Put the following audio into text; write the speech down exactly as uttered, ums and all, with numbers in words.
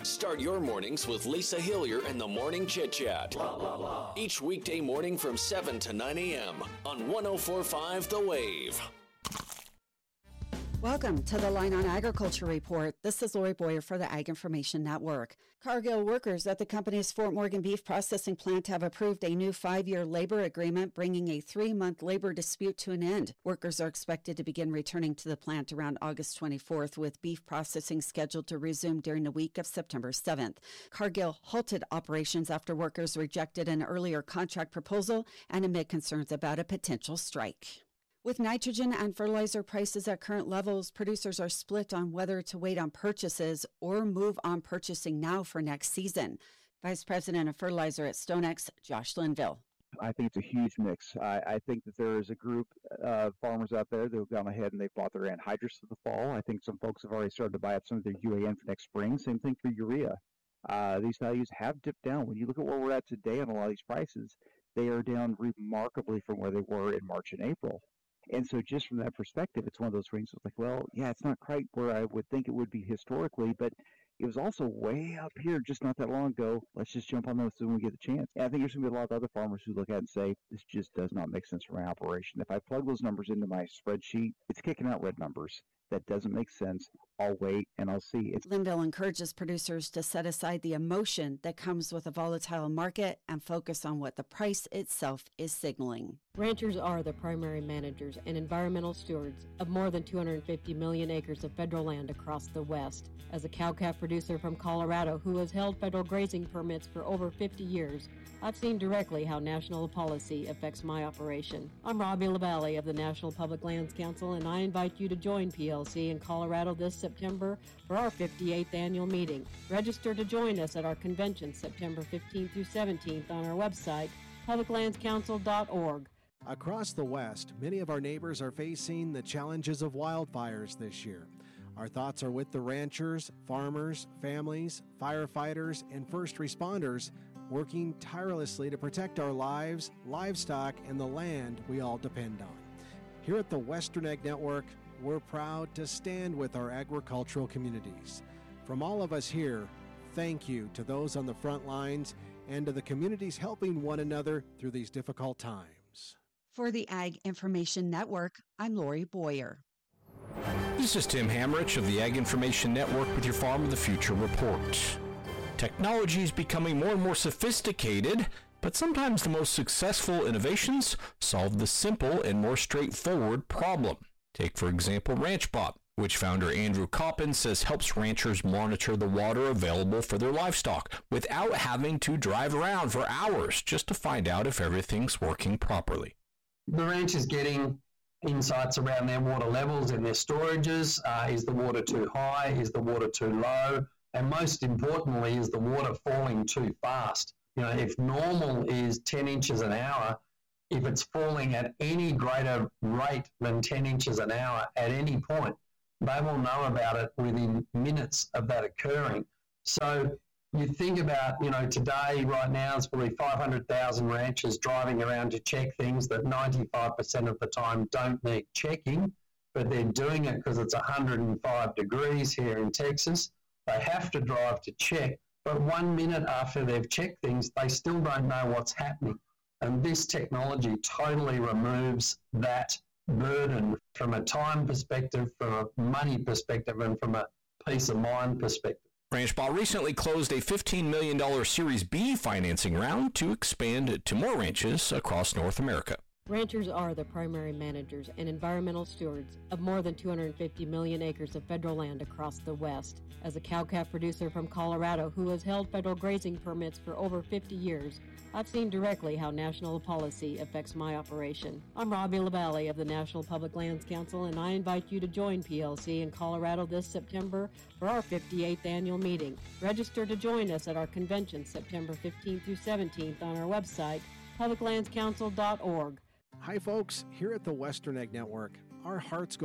Start your mornings with Lisa Hillier and the Morning Chit Chat. Each weekday morning from seven to nine a.m. on one oh four point five The Wave. Welcome to the Line on Agriculture Report. This is Lori Boyer for the Ag Information Network. Cargill workers at the company's Fort Morgan beef processing plant have approved a new five-year labor agreement, bringing a three-month labor dispute to an end. Workers are expected to begin returning to the plant around August twenty-fourth, with beef processing scheduled to resume during the week of September seventh. Cargill halted operations after workers rejected an earlier contract proposal and amid concerns about a potential strike. With nitrogen and fertilizer prices at current levels, producers are split on whether to wait on purchases or move on purchasing now for next season. Vice President of Fertilizer at StoneX, Josh Linville. I think it's a huge mix. I, I think that there is a group of farmers out there that have gone ahead and they've bought their anhydrous for the fall. I think some folks have already started to buy up some of their U A N for next spring. Same thing for urea. Uh, these values have dipped down. When you look at where we're at today on a lot of these prices, they are down remarkably from where they were in March and April. And so just from that perspective, it's one of those things that's like, well, yeah, it's not quite where I would think it would be historically, but it was also way up here just not that long ago. Let's just jump on those when we get the chance. And I think there's going to be a lot of other farmers who look at it and say, this just does not make sense for my operation. If I plug those numbers into my spreadsheet, it's kicking out red numbers. That doesn't make sense. I'll wait and I'll see. It's- Linville encourages producers to set aside the emotion that comes with a volatile market and focus on what the price itself is signaling. Ranchers are the primary managers and environmental stewards of more than two hundred fifty million acres of federal land across the West. As a cow-calf producer from Colorado who has held federal grazing permits for over fifty years, I've seen directly how national policy affects my operation. I'm Robbie LaValle of the National Public Lands Council, and I invite you to join P L C in Colorado this September for our fifty-eighth annual meeting. Register to join us at our convention September fifteenth through seventeenth on our website, public lands council dot org. Across the West, many of our neighbors are facing the challenges of wildfires this year. Our thoughts are with the ranchers, farmers, families, firefighters, and first responders working tirelessly to protect our lives, livestock, and the land we all depend on. Here at the Western Ag Network, we're proud to stand with our agricultural communities. From all of us here, thank you to those on the front lines and to the communities helping one another through these difficult times. For the Ag Information Network, I'm Lori Boyer. This is Tim Hamrich of the Ag Information Network with your Farm of the Future report. Technology is becoming more and more sophisticated, but sometimes the most successful innovations solve the simple and more straightforward problem. Take, for example, RanchBot, which founder Andrew Coppin says helps ranchers monitor the water available for their livestock without having to drive around for hours just to find out if everything's working properly. The ranch is getting insights around their water levels and their storages. Uh, is the water too high? Is the water too low? And most importantly, is the water falling too fast? You know, if normal is ten inches an hour, if it's falling at any greater rate than ten inches an hour at any point, they will know about it within minutes of that occurring. So you think about, you know, today, right now, it's probably five hundred thousand ranchers driving around to check things that ninety-five percent of the time don't need checking, but they're doing it because it's one hundred five degrees here in Texas. They have to drive to check, but one minute after they've checked things, they still don't know what's happening. And this technology totally removes that burden from a time perspective, from a money perspective, and from a peace of mind perspective. RanchBot recently closed a fifteen million dollars Series B financing round to expand to more ranches across North America. Ranchers are the primary managers and environmental stewards of more than two hundred fifty million acres of federal land across the West. As a cow-calf producer from Colorado who has held federal grazing permits for over fifty years, I've seen directly how national policy affects my operation. I'm Robbie LaValle of the National Public Lands Council, and I invite you to join P L C in Colorado this September for our fifty-eighth annual meeting. Register to join us at our convention September fifteenth through seventeenth on our website, public lands council dot org. Hi folks, here at the Western Ag Network, our hearts go